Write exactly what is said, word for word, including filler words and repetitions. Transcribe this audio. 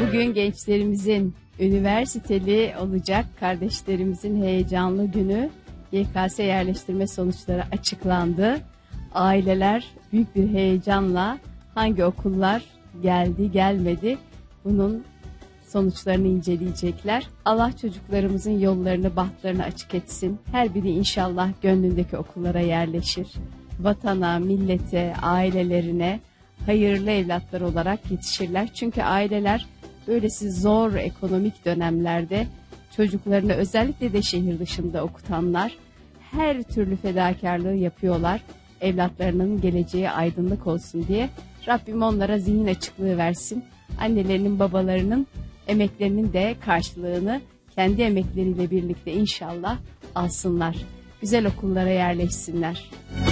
Bugün gençlerimizin üniversiteli olacak kardeşlerimizin heyecanlı günü. Y K S yerleştirme sonuçları açıklandı. Aileler büyük bir heyecanla hangi okullar geldi gelmedi bunun sonuçlarını inceleyecekler. Allah çocuklarımızın yollarını, bahtlarını açık etsin. Her biri inşallah gönlündeki okullara yerleşir. Vatana, millete, ailelerine hayırlı evlatlar olarak yetişirler. Çünkü aileler böylesi zor ekonomik dönemlerde çocuklarını, özellikle de şehir dışında okutanlar, her türlü fedakarlığı yapıyorlar. Evlatlarının geleceği aydınlık olsun diye. Rabbim onlara zihin açıklığı versin. Annelerinin, babalarının emeklerinin de karşılığını kendi emekleriyle birlikte inşallah alsınlar. Güzel okullara yerleşsinler.